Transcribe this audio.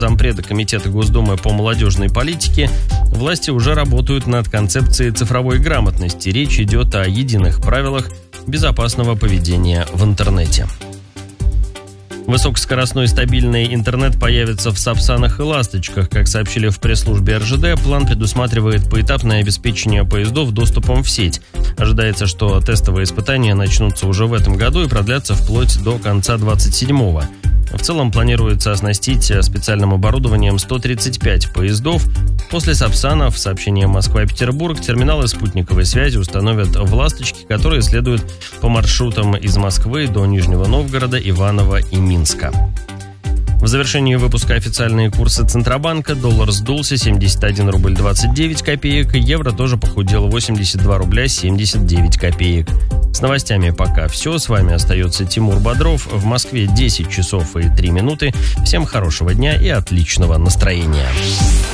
зампреда Комитета Госдумы по молодежной политике, власти уже работают над концепцией цифровой грамотности. Речь идет о единых правилах безопасного поведения в интернете. Высокоскоростной стабильный интернет появится в Сапсанах и Ласточках. Как сообщили в пресс-службе РЖД, план предусматривает поэтапное обеспечение поездов доступом в сеть. Ожидается, что тестовые испытания начнутся уже в этом году и продлятся вплоть до конца 27-го. В целом планируется оснастить специальным оборудованием 135 поездов. После Сапсанов, сообщение Москва-Петербург, терминалы спутниковой связи установят в Ласточке, которые следуют по маршрутам из Москвы до Нижнего Новгорода, Иваново и Минска. В завершении выпуска официальные курсы Центробанка. Доллар сдулся 71 рубль 29 копеек, евро тоже похудел 82 рубля 79 копеек. С новостями пока все. С вами остается Тимур Бодров. В Москве 10 часов и 3 минуты. Всем хорошего дня и отличного настроения.